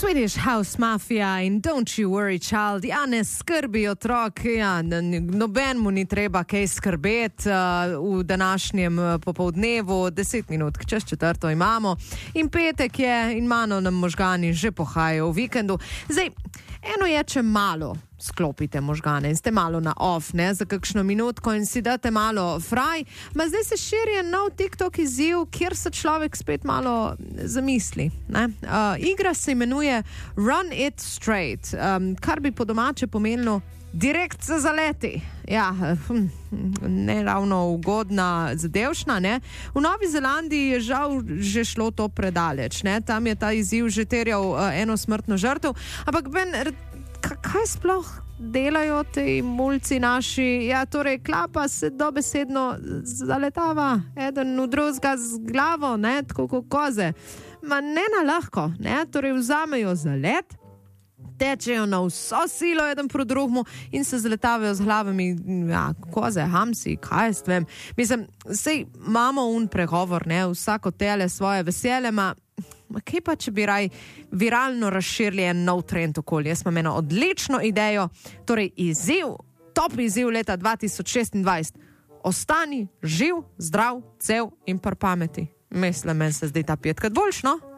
Swedish House Mafia in Don't You Worry Child. Ja, ne skrbi otrok, ja, noben mu ni treba kaj skrbeti v današnjem popoldnevu, 10 minut, čez 4 imamo in petek je in mano nam možgani že pohajajo v vikendu. Zdaj, eno je, če malo sklopite možgane in ste malo na off, ne, za kakšno minutko in si date malo fraj, ma zdaj se širi nov TikTok izziv, kjer se človek spet malo zamisli, ne. Igra se imenuje Run It Straight, kar bi po domače pomenilo direkt se zaleti. Ja, ne ravno ugodna zadevšna, ne. V Novi Zelandiji je žal že šlo to predaleč, ne. Tam je ta izziv že terjal eno smrtno žrtev, ampak kaj sploh delajo te mulci naši? Ja, torej, klapa se dobesedno zaletava eden v drugega z glavo, ne, tako kot koze. Ma ne na lahko, ne, torej vzamejo zalet, tečejo na vso silo eden pro drugemu in se zaletavajo z glavami, ja, koze, hamsi, kaj jaz vem. Mislim, sej imamo pregovor, ne, vsako tele svoje veselje, ma kaj pa, če bi raj viralno razširili en nov trend okolje? Jaz imam eno odlično idejo, torej izziv, top izziv leta 2026. Ostani živ, zdrav, cel in pri pameti. Mislim, meni se zdi ta petkrat boljš, no?